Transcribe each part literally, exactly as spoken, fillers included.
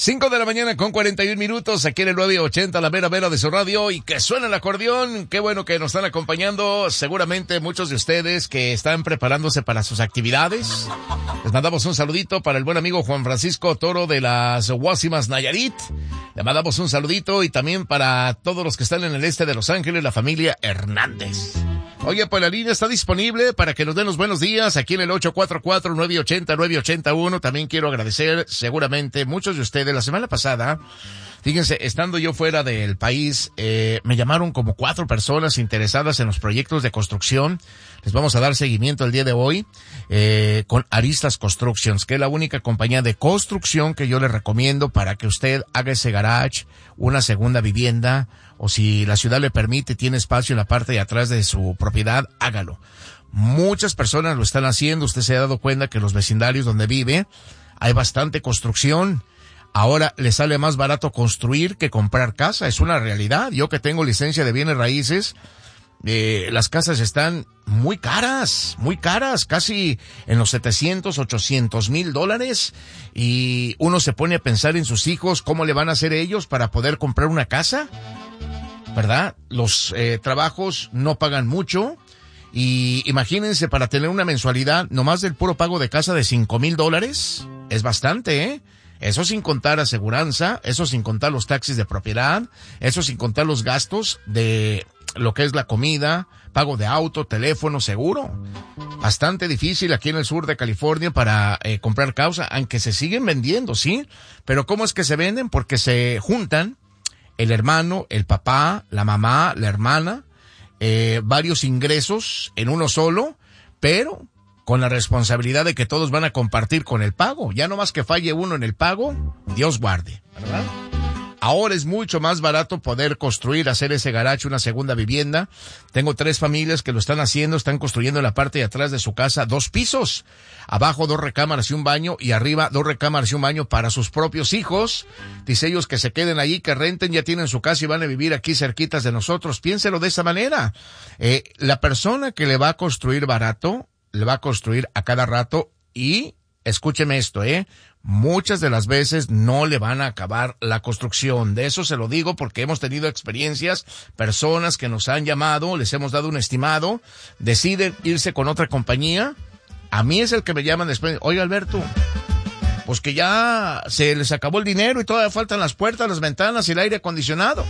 cinco de la mañana con cuarenta y un minutos, aquí en el nueve ochenta, la mera mera de su radio, y que suena el acordeón. Qué bueno que nos están acompañando, seguramente muchos de ustedes que están preparándose para sus actividades. Les mandamos un saludito para el buen amigo Juan Francisco Toro de las Guasimas Nayarit. Le mandamos un saludito y también para todos los que están en el este de Los Ángeles, la familia Hernández. Oye, pues la línea está disponible para que nos den los buenos días aquí en el ocho cuatro cuatro, nueve ocho cero, nueve ocho uno. También quiero agradecer seguramente muchos de ustedes. La semana pasada, fíjense, estando yo fuera del país, eh, me llamaron como cuatro personas interesadas en los proyectos de construcción. Les vamos a dar seguimiento el día de hoy eh, con Aristas Constructions, que es la única compañía de construcción que yo le recomiendo para que usted haga ese garage, una segunda vivienda, o si la ciudad le permite, tiene espacio en la parte de atrás de su propiedad, hágalo. Muchas personas lo están haciendo. Usted se ha dado cuenta que en los vecindarios donde vive hay bastante construcción. Ahora le sale más barato construir que comprar casa. Es una realidad. Yo que tengo licencia de bienes raíces, eh, las casas están muy caras, muy caras, casi en los setecientos, ochocientos mil dólares. Y uno se pone a pensar en sus hijos, cómo le van a hacer ellos para poder comprar una casa, ¿verdad? Los eh, trabajos no pagan mucho. Y imagínense, para tener una mensualidad nomás del puro pago de casa de cinco mil dólares, es bastante, ¿eh? Eso sin contar aseguranza, eso sin contar los taxis de propiedad, eso sin contar los gastos de lo que es la comida, pago de auto, teléfono, seguro. Bastante difícil aquí en el sur de California para eh, comprar casa, aunque se siguen vendiendo, ¿sí? Pero ¿cómo es que se venden? Porque se juntan el hermano, el papá, la mamá, la hermana, eh, varios ingresos en uno solo, pero con la responsabilidad de que todos van a compartir con el pago. Ya no más que falle uno en el pago, Dios guarde, ¿verdad? Ahora es mucho más barato poder construir, hacer ese garaje, una segunda vivienda. Tengo tres familias que lo están haciendo, están construyendo en la parte de atrás de su casa dos pisos. Abajo dos recámaras y un baño, y arriba dos recámaras y un baño para sus propios hijos. Dice ellos que se queden allí, que renten, ya tienen su casa y van a vivir aquí cerquitas de nosotros. Piénselo de esa manera. Eh, la persona que le va a construir barato, le va a construir a cada rato, y escúcheme esto, eh, muchas de las veces no le van a acabar la construcción. De eso se lo digo porque hemos tenido experiencias, personas que nos han llamado, les hemos dado un estimado, deciden irse con otra compañía. A mí es el que me llaman después, oiga Alberto, pues que ya se les acabó el dinero y todavía faltan las puertas, las ventanas y el aire acondicionado.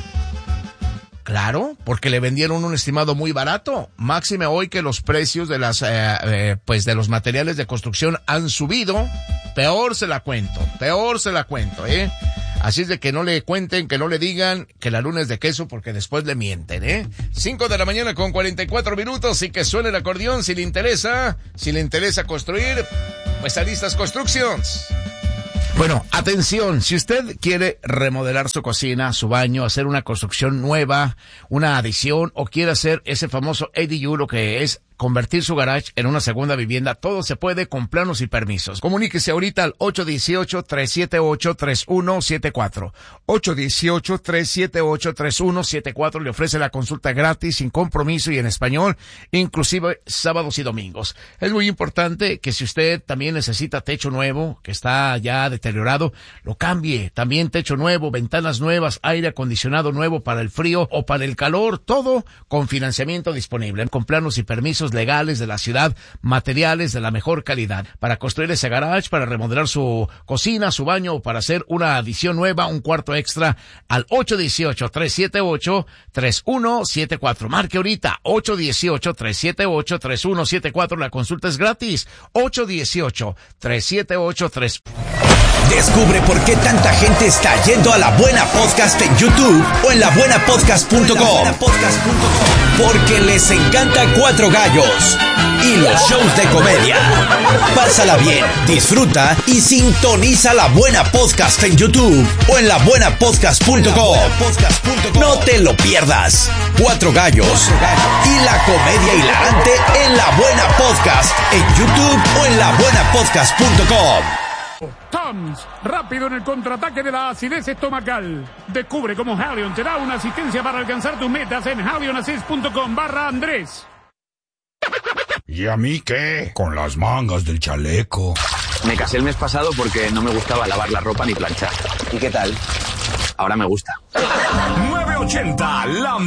Claro, porque le vendieron un estimado muy barato. Máxime hoy que los precios de las, eh, eh, pues de los materiales de construcción han subido. Peor se la cuento, peor se la cuento, eh. Así es de que no le cuenten, que no le digan que la luna es de queso, porque después le mienten, eh. Cinco de la mañana con cuarenta y cuatro minutos, y que suene el acordeón si le interesa, si le interesa construir, pues Aristas Constructions. Bueno, atención, si usted quiere remodelar su cocina, su baño, hacer una construcción nueva, una adición, o quiere hacer ese famoso A D U, lo que es convertir su garage en una segunda vivienda, todo se puede con planos y permisos. Comuníquese ahorita al ocho uno ocho, tres siete ocho, tres uno siete cuatro. ocho uno ocho, tres siete ocho, tres uno siete cuatro. Le ofrece la consulta gratis, sin compromiso y en español, inclusive sábados y domingos. Es muy importante que si usted también necesita techo nuevo, que está ya deteriorado, lo cambie. También techo nuevo, ventanas nuevas, aire acondicionado nuevo para el frío o para el calor, todo con financiamiento disponible, con planos y permisos legales de la ciudad, materiales de la mejor calidad, para construir ese garage, para remodelar su cocina, su baño, o para hacer una adición nueva, un cuarto extra, al ocho uno ocho, tres siete ocho, tres uno siete cuatro. Marque ahorita, ocho uno ocho, tres siete ocho, tres uno siete cuatro. La consulta es gratis, ocho uno ocho, tres siete ocho, tres. Descubre por qué tanta gente está yendo a La Buena Podcast en YouTube o en la buena podcast punto com. Porque les encanta Cuatro Gallos y los shows de comedia. Pásala bien, disfruta y sintoniza La Buena Podcast en YouTube o en la buena podcast punto com. No te lo pierdas. Cuatro Gallos y la comedia hilarante en La Buena Podcast en YouTube o en la buena podcast punto com. Tums, rápido en el contraataque de la acidez estomacal. Descubre cómo Halion te da una asistencia para alcanzar tus metas en halionassist punto com barra Andrés. ¿Y a mí qué? Con las mangas del chaleco. Me casé el mes pasado porque no me gustaba lavar la ropa ni planchar. ¿Y qué tal? Ahora me gusta. nueve ochenta, la